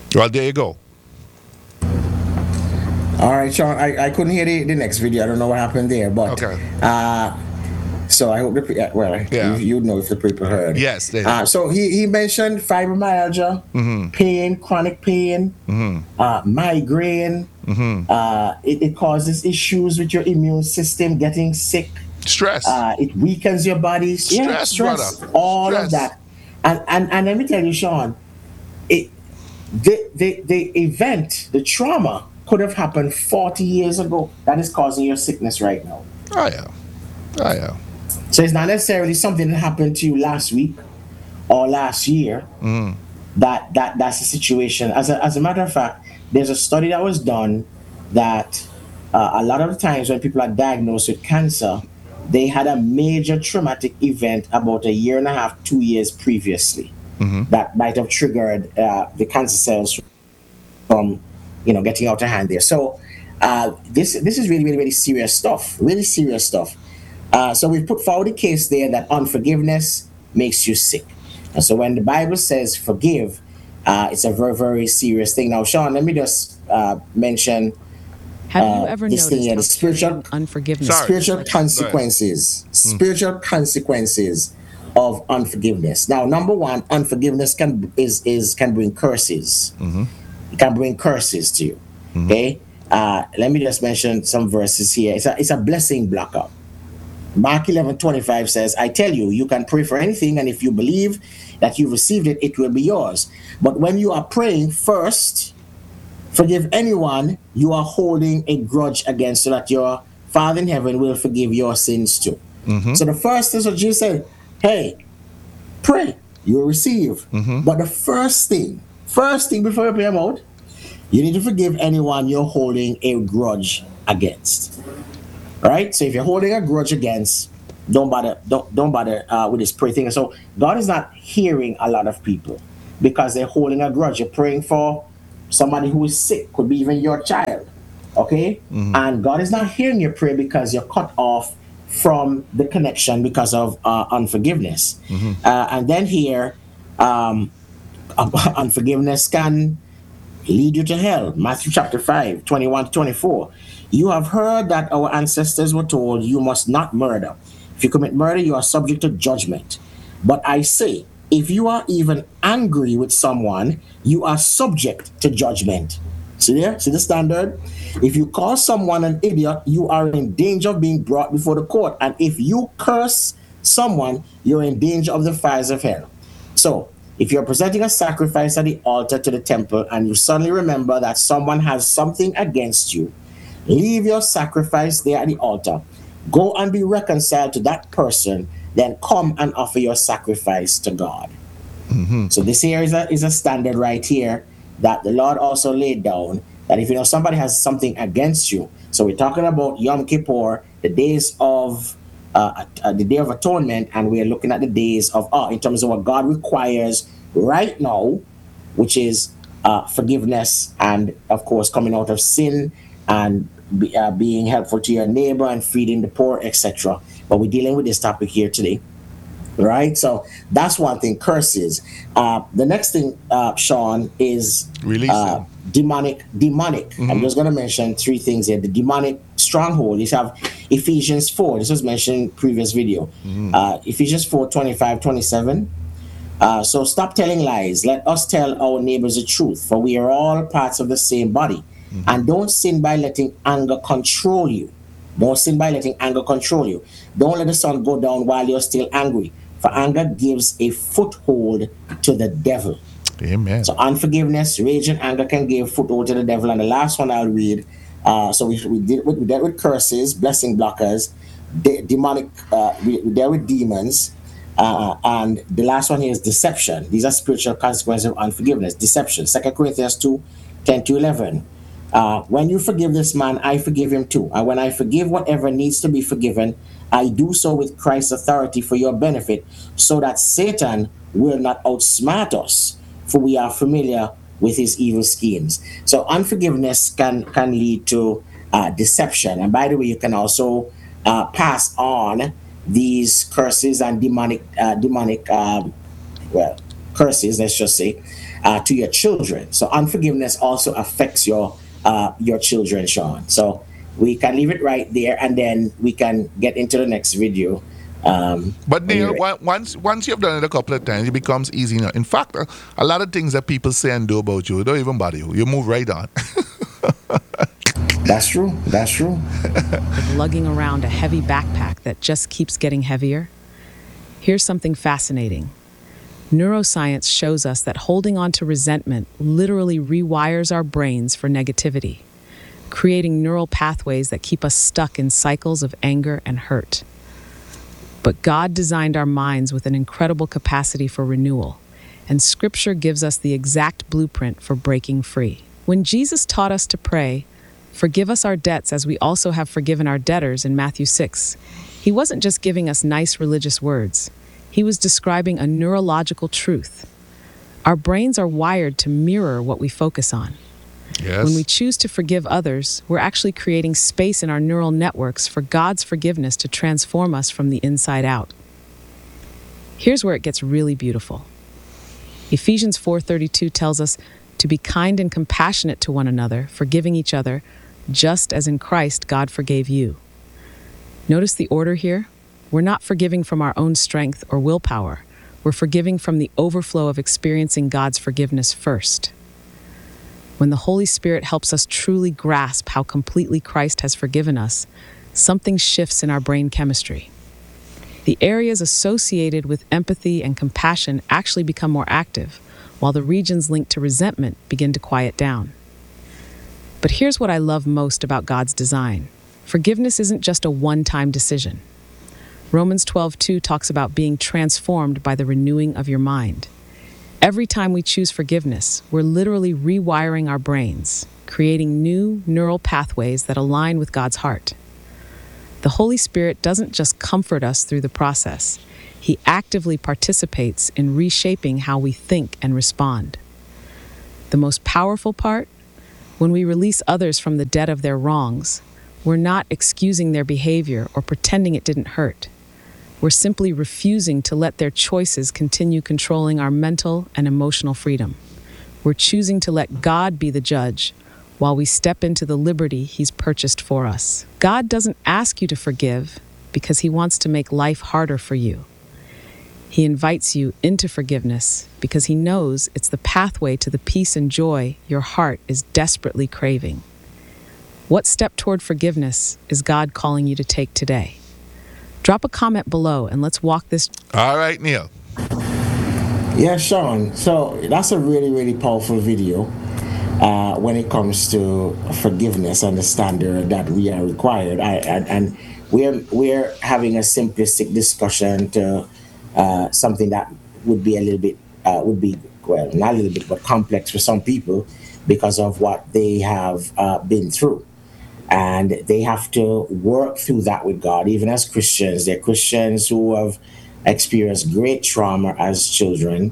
Well, there you go. All right, Sean. I couldn't hear the next video. I don't know what happened there, but Okay. so I hope well, Yeah. you'd know if the people heard. Yes, they heard. So he mentioned fibromyalgia, pain, chronic pain, migraine. It causes issues with your immune system, getting sick. Stress. It weakens your body. Yeah, Stress, brother. stress, all of Stress. that. And let me tell you, Sean, it the event, the trauma could have happened 40 years ago. That is causing your sickness right now. Oh yeah. Oh yeah. So it's not necessarily something that happened to you last week or last year. That's the situation. As a matter of fact, there's a study that was done that a lot of the times when people are diagnosed with cancer, they had a major traumatic event about a year and a half, 2 years previously that might have triggered the cancer cells from getting out of hand there. So this is really really really serious stuff. Really serious stuff. So we've put forward a case there that unforgiveness makes you sick. And so when the Bible says forgive, it's a very, very serious thing. Now, Sean, let me just mention Have you ever this thing noticed here, how the spiritual, carrying unforgiveness Sorry. feels spiritual like consequences, spiritual consequences of unforgiveness. Now, number one, unforgiveness can bring curses. It can bring curses to you. Okay. Let me just mention some verses here. It's a blessing blocker. Mark 11:25 says, I tell you, you can pray for anything, and if you believe that you received it, it will be yours. But when you are praying, first, forgive anyone you are holding a grudge against, so that your Father in heaven will forgive your sins too. So the first is what Jesus said, hey, pray, you will receive. But the first thing before you pray them out, you need to forgive anyone you're holding a grudge against. Right? So if you're holding a grudge against, don't bother with this prayer thing. So God is not hearing a lot of people because they're holding a grudge. You're praying for somebody who is sick, could be even your child. Okay? And God is not hearing your prayer because you're cut off from the connection because of unforgiveness. And then here, unforgiveness can lead you to hell. Matthew chapter 5, 21 to 24. You have heard that our ancestors were told, you must not murder. If you commit murder, you are subject to judgment. But I say, if you are even angry with someone, you are subject to judgment. See there? See the standard? If you call someone an idiot, you are in danger of being brought before the court. And if you curse someone, you're in danger of the fires of hell. So, if you're presenting a sacrifice at the altar to the temple and you suddenly remember that someone has something against you, leave your sacrifice there at the altar. Go and be reconciled to that person, then come and offer your sacrifice to God. So this here is a standard right here that the Lord also laid down, that if you know somebody has something against you, so we're talking about Yom Kippur, the days of the Day of Atonement, and we're looking at the days of in terms of what God requires right now, which is forgiveness and, of course, coming out of sin and being helpful to your neighbor and feeding the poor, etc. But we're dealing with this topic here today, right? So that's one thing, curses. The next thing, Sean, is Releasing. demonic. I'm just going to mention three things here. The demonic stronghold. You have Ephesians 4. This was mentioned previous video. Ephesians 4, 25, 27. So stop telling lies. Let us tell our neighbors the truth, for we are all parts of the same body. And don't sin by letting anger control you. Don't sin by letting anger control you. Don't let the sun go down while you're still angry, for anger gives a foothold to the devil. Amen. So unforgiveness, rage, and anger can give foothold to the devil. And the last one I'll read. So we dealt with curses, blessing blockers, demonic. We dealt with demons. And the last one here is deception. These are spiritual consequences of unforgiveness. Deception. 2 Corinthians 2, 10 to 11. When you forgive this man, I forgive him too. And when I forgive whatever needs to be forgiven, I do so with Christ's authority for your benefit, so that Satan will not outsmart us, for we are familiar with his evil schemes. So unforgiveness can lead to deception. And by the way, you can also pass on these curses and demonic curses, let's just say, to your children. So unforgiveness also affects your children, Sean. So we can leave it right there, and then we can get into the next video. But when you're Neil, ready. once you've done it a couple of times, it becomes easy now. In fact, a lot of things that people say and do about you don't even bother you. You move right on. That's true. That's true. Like lugging around a heavy backpack that just keeps getting heavier? Here's something fascinating. Neuroscience shows us that holding on to resentment literally rewires our brains for negativity, creating neural pathways that keep us stuck in cycles of anger and hurt. But God designed our minds with an incredible capacity for renewal, and Scripture gives us the exact blueprint for breaking free. When Jesus taught us to pray, "Forgive us our debts as we also have forgiven our debtors" in Matthew 6, he wasn't just giving us nice religious words. He was describing a neurological truth. Our brains are wired to mirror what we focus on. Yes. When we choose to forgive others, we're actually creating space in our neural networks for God's forgiveness to transform us from the inside out. Here's where it gets really beautiful. Ephesians 4:32 tells us to be kind and compassionate to one another, forgiving each other, just as in Christ God forgave you. Notice the order here? We're not forgiving from our own strength or willpower. We're forgiving from the overflow of experiencing God's forgiveness first. When the Holy Spirit helps us truly grasp how completely Christ has forgiven us, something shifts in our brain chemistry. The areas associated with empathy and compassion actually become more active, while the regions linked to resentment begin to quiet down. But here's what I love most about God's design. Forgiveness isn't just a one-time decision. Romans 12:2 talks about being transformed by the renewing of your mind. Every time we choose forgiveness, we're literally rewiring our brains, creating new neural pathways that align with God's heart. The Holy Spirit doesn't just comfort us through the process. He actively participates in reshaping how we think and respond. The most powerful part? When we release others from the debt of their wrongs, we're not excusing their behavior or pretending it didn't hurt. We're simply refusing to let their choices continue controlling our mental and emotional freedom. We're choosing to let God be the judge while we step into the liberty He's purchased for us. God doesn't ask you to forgive because He wants to make life harder for you. He invites you into forgiveness because He knows it's the pathway to the peace and joy your heart is desperately craving. What step toward forgiveness is God calling you to take today? Drop a comment below and let's walk this. All right, Neil. Yeah, Sean. So that's a really, really powerful video when it comes to forgiveness and the standard that we are required. And we're having a simplistic discussion to something that would be a little bit well, not a little bit, but complex for some people because of what they have been through. And they have to work through that with God, even as Christians. They're Christians who have experienced great trauma as children,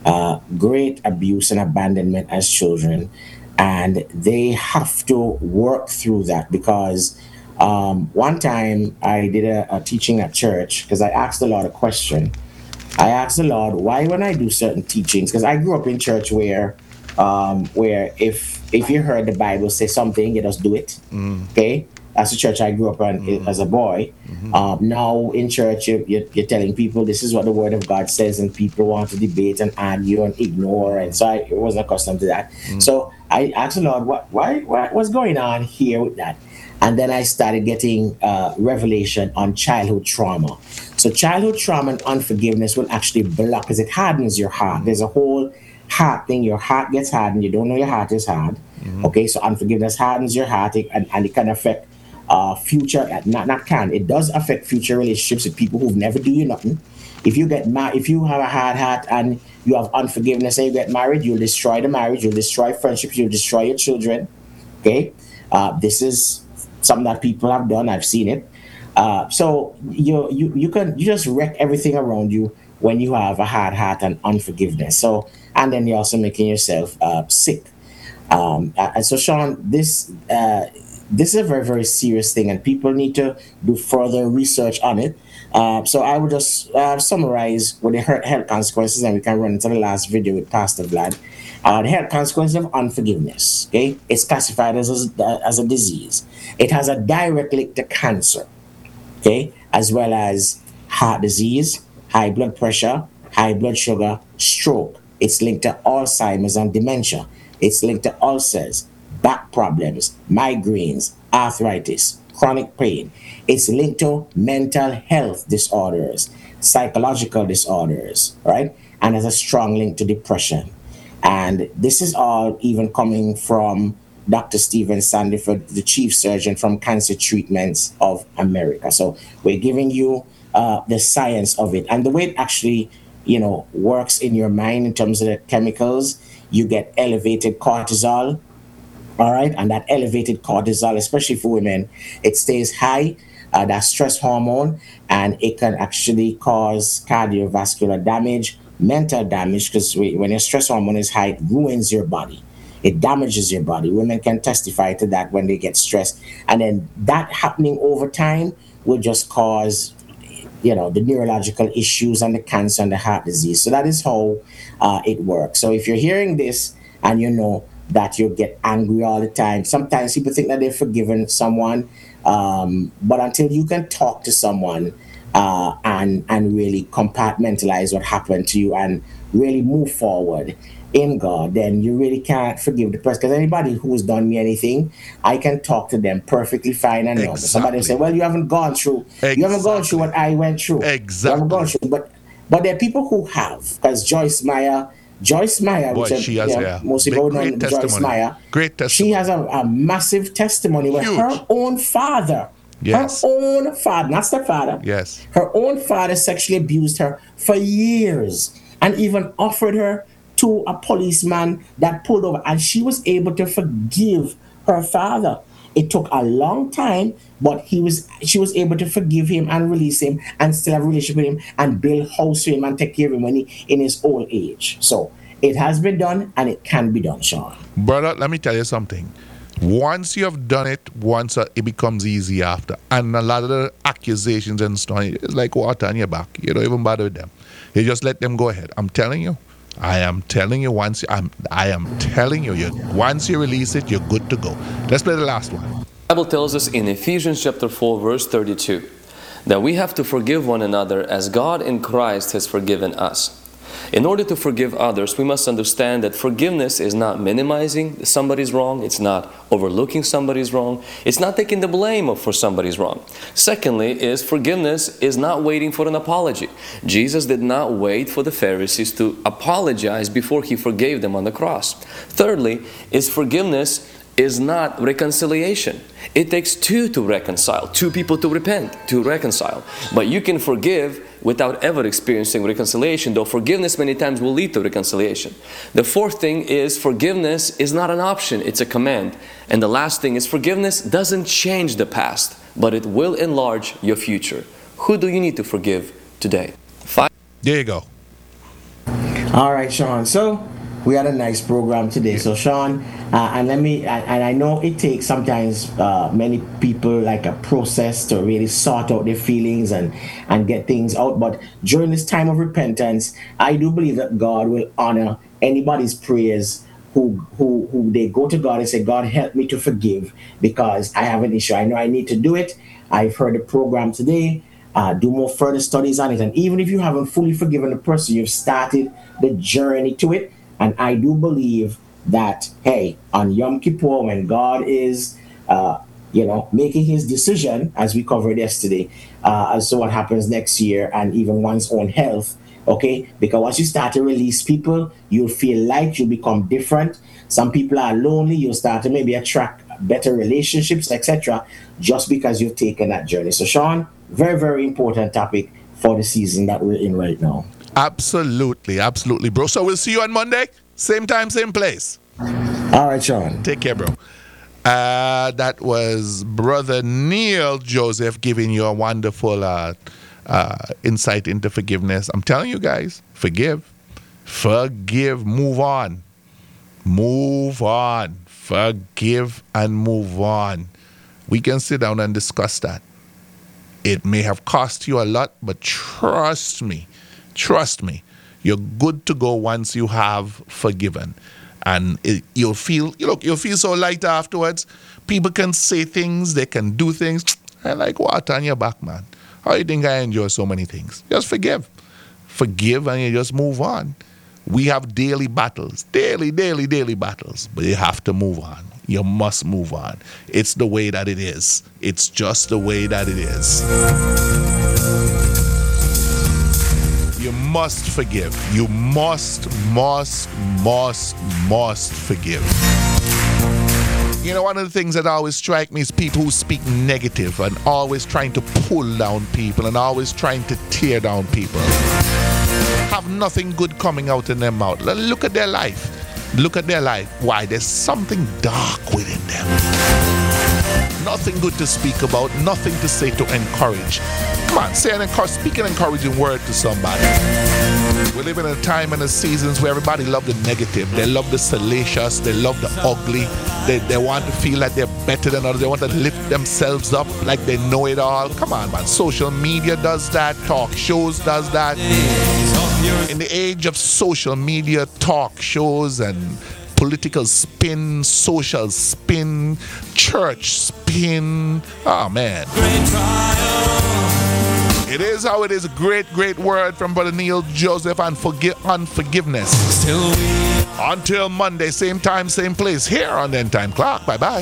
great abuse and abandonment as children, and they have to work through that because one time I did a teaching at church because I asked the Lord a question. I asked the Lord, why when I do certain teachings, because I grew up in church where if you heard the Bible say something, you just do it. Okay, that's the church I grew up in as a boy. Now in church, you're telling people this is what the Word of God says, and people want to debate and argue and ignore, and so I wasn't accustomed to that. So I asked the Lord, what's going on here with that? And then I started getting revelation on childhood trauma. So childhood trauma and unforgiveness will actually block because it hardens your heart. There's a whole heart thing. Your heart gets hardened. You don't know your heart is hard. Okay, so unforgiveness hardens your heart, and it can affect future. It does affect future relationships with people who've never do you nothing. If you get if you have a hard heart and you have unforgiveness and you get married, you'll destroy the marriage. You'll destroy friendships. You'll destroy your children. Okay, this is something that people have done. I've seen it. So you just wreck everything around you when you have a hard heart and unforgiveness. So, and then you're also making yourself sick. And so, Sean, this is a very, very serious thing, and people need to do further research on it. So I will just summarize what the health consequences, and we can run into the last video with Pastor Vlad. The health consequences of unforgiveness. Okay, it's classified as a disease. It has a direct link to cancer. Okay, as well as heart disease, high blood pressure, high blood sugar, stroke. It's linked to Alzheimer's and dementia. It's linked to ulcers, back problems, migraines, arthritis, chronic pain. It's linked to mental health disorders, psychological disorders, right? And has a strong link to depression. And this is all even coming from Dr. Stephen Sandiford, the chief surgeon from Cancer Treatments of America. So we're giving you the science of it and the way it actually, works in your mind in terms of the chemicals. You get elevated cortisol, all right, and that elevated cortisol, especially for women, it stays high. That stress hormone, and it can actually cause cardiovascular damage, mental damage, because when your stress hormone is high, it ruins your body. It damages your body. Women can testify to that when they get stressed. And then that happening over time will just cause, the neurological issues and the cancer and the heart disease. So that is how it works. So if you're hearing this and you know that you get angry all the time, sometimes people think that they've forgiven someone, but until you can talk to someone and really compartmentalize what happened to you and really move forward in God, then you really can't forgive the person. Because anybody who's done me anything, I can talk to them perfectly fine and normal. Somebody will say, "Well, you haven't gone through what I went through. Exactly. You haven't gone through." But there are people who have, because Joyce Meyer, Boy, which she has, most people know great Joyce testimony. Meyer. Great testimony. She has a massive testimony where Huge. her own father, Yes. her own father, not stepfather, Yes. her own father sexually abused her for years and even offered her to a policeman that pulled over, and she was able to forgive her father. It took a long time, but she was able to forgive him and release him and still have a relationship with him and build house for him and take care of him in his old age. So it has been done and it can be done, Sean. Brother, let me tell you something. Once you have done it, it becomes easy after. And a lot of the accusations and stuff, it's like water on your back. You don't even bother with them. You just let them go ahead. I'm telling you. I am telling you once you release it, you're good to go. Let's play the last one. The Bible tells us in Ephesians chapter 4, verse 32, that we have to forgive one another as God in Christ has forgiven us. In order to forgive others, we must understand that forgiveness is not minimizing somebody's wrong, it's not overlooking somebody's wrong, it's not taking the blame for somebody's wrong. Secondly, is forgiveness is not waiting for an apology. Jesus did not wait for the Pharisees to apologize before He forgave them on the cross. Thirdly, is forgiveness is not reconciliation. It takes two to reconcile, two people to repent, to reconcile. But you can forgive without ever experiencing reconciliation, though forgiveness many times will lead to reconciliation. The fourth thing is forgiveness is not an option, it's a command. And the last thing is forgiveness doesn't change the past, but it will enlarge your future. Who do you need to forgive today? There you go. All right, Sean. So we had a nice program today. So Sean, and I know it takes sometimes many people like a process to really sort out their feelings and get things out. But during this time of repentance, I do believe that God will honor anybody's prayers who they go to God and say, "God, help me to forgive because I have an issue. I know I need to do it. I've heard the program today. Do more further studies on it. And even if you haven't fully forgiven the person, you've started the journey to it. And I do believe that, hey, on Yom Kippur, when God is, making His decision, as we covered yesterday, as to what happens next year and even one's own health, okay? Because once you start to release people, you'll feel light, you'll become different. Some people are lonely, you'll start to maybe attract better relationships, etc., just because you've taken that journey. So, Sean, very, very important topic for the season that we're in right now. Absolutely, absolutely, bro. So we'll see you on Monday. Same time, same place. All right, Sean. Take care, bro. That was Brother Neil Joseph giving you a wonderful insight into forgiveness. I'm telling you guys, forgive, move on. Move on. Forgive and move on. We can sit down and discuss that. It may have cost you a lot, but trust me, you're good to go once you have forgiven. And you'll feel so light afterwards. People can say things, they can do things. I like water on your back, man. How you think I enjoy so many things? Just forgive. Forgive and you just move on. We have daily battles, daily battles, but you have to move on. You must move on. It's the way that it is. It's just the way that it is. You must forgive. You must forgive. You know, one of the things that always strike me is people who speak negative and always trying to pull down people and always trying to tear down people. Have nothing good coming out in their mouth. Look at their life. Look at their life. Why? There's something dark within them. Nothing good to speak about, nothing to say to encourage. Come on, speak an encouraging word to somebody. We live in a time and a seasons where everybody love the negative. They love the salacious. They love the ugly. They want to feel like they're better than others. They want to lift themselves up like they know it all. Come on, man. Social media does that. Talk shows does that. In the age of social media, talk shows and political spin, social spin, church spin. Oh, man. It is how it is. A great word from Brother Neil Joseph on unforgiveness. Until Monday, same time, same place, here on the End Time Clock. Bye-bye.